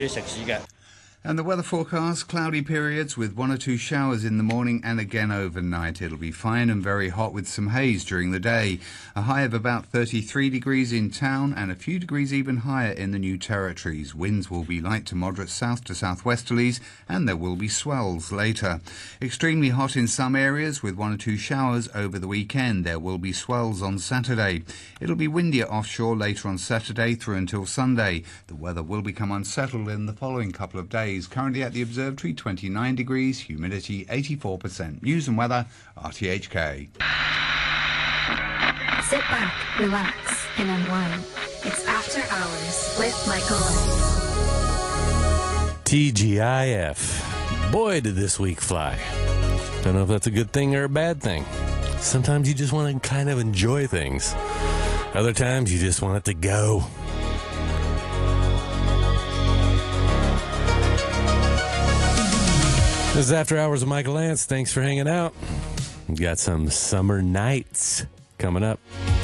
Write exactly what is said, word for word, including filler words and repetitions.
食屎嘅。 And the weather forecast, cloudy periods with one or two showers in the morning and again overnight. It'll be fine and very hot with some haze during the day. A high of about thirty-three degrees in town and a few degrees even higher in the New Territories. Winds will be light to moderate south to southwesterlies and there will be swells later. Extremely hot in some areas with one or two showers over the weekend. There will be swells on Saturday. It'll be windier offshore later on Saturday through until Sunday. The weather will become unsettled in the following couple of days. Currently at the observatory, twenty-nine degrees, humidity eighty-four percent. News and weather, R T H K. Sit back, relax, and unwind. It's After Hours with Michael Lang. T G I F. Boy, did this week fly. Don't know if that's a good thing or a bad thing. Sometimes you just want to kind of enjoy things. Other times you just want it to go. This is After Hours with Michael Lance. Thanks for hanging out. We've got some summer nights coming up.